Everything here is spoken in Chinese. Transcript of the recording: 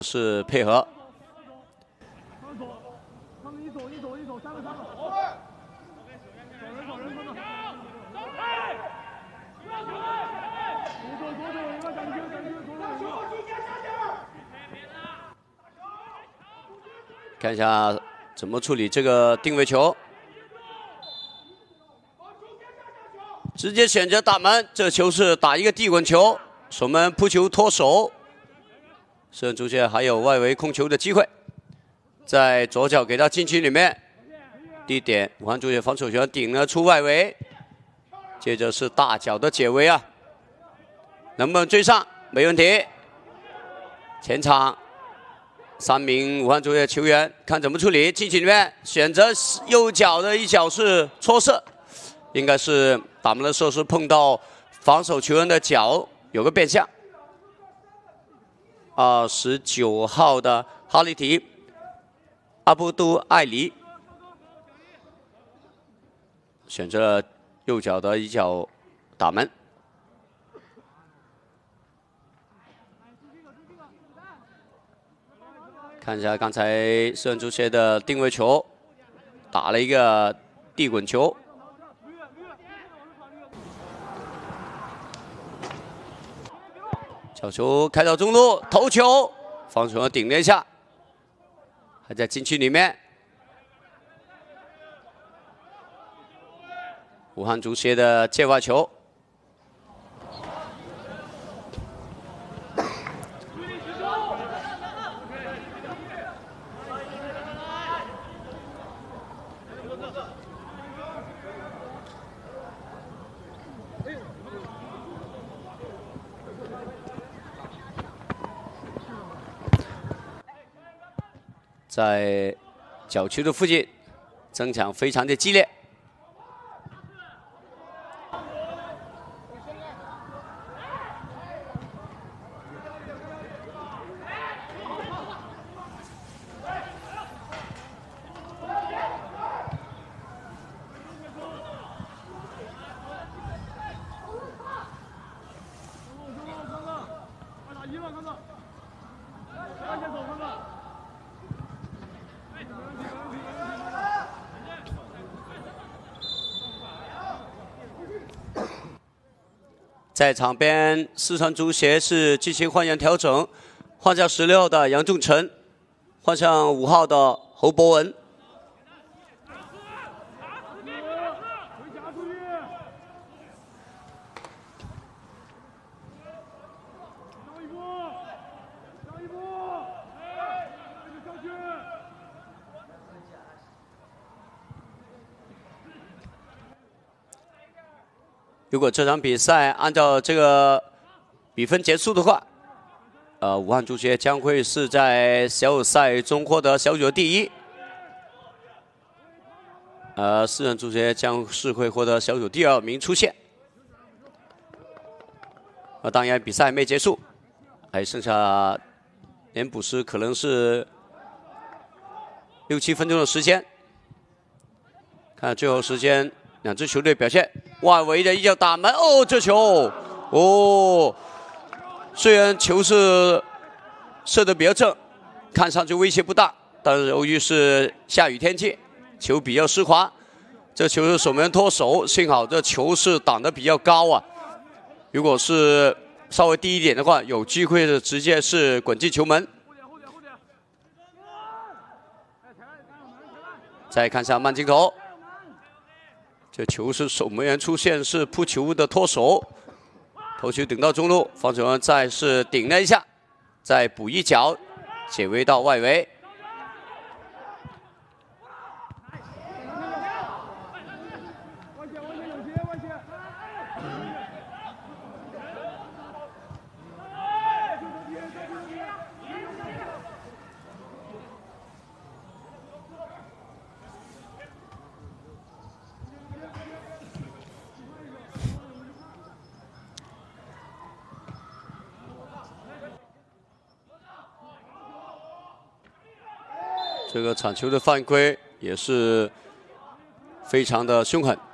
是配合。看一下怎么处理这个定位球，直接选择打门，这球是打一个地滚球，守门扑球脱手。 射门出现还有外围控球的机会，在左脚给到禁区里面，第一点，武汉足协防守权顶了出外围，接着是大脚的解围啊，能不能追上？没问题。前场3名武汉足协球员看怎么处理，禁区里面选择右脚的一脚是戳射，应该是打门的时候是碰到防守球员的脚，有个变向。 29号的哈利提阿布都艾里选择了右脚的一脚打门。看一下刚才射门足协的定位球，打了一个地滚球。 小球开到中路，头球，防守员顶了一下，还在禁区里面。武汉足协的界外球，在角球的附近，争抢非常的激烈。在场边，四川足协是进行换人调整，换上16号的杨仲成，换上5号的侯博文。如果这场比赛按照这个比分结束的话，武汉足协将会是在小组赛中获得小组的第1，四川足协将是会获得小组第2名出线。当然比赛还没结束，还剩下连补时可能是6、7分钟的时间，看最后时间。 两支球队表现，外围的一脚打门，哦，这球，哦，虽然球是射得比较正，看上去威胁不大，但是由于是下雨天气，球比较湿滑，这球是守门员脱手，幸好这球是挡得比较高啊，如果是稍微低一点的话，有机会是直接是滚进球门。再看一下慢镜头。 这球是守门员出现是扑球的脱手，头球顶到中路，防守员再是顶了一下，再补一脚，解围到外围。这个铲球的犯规也是非常的凶狠。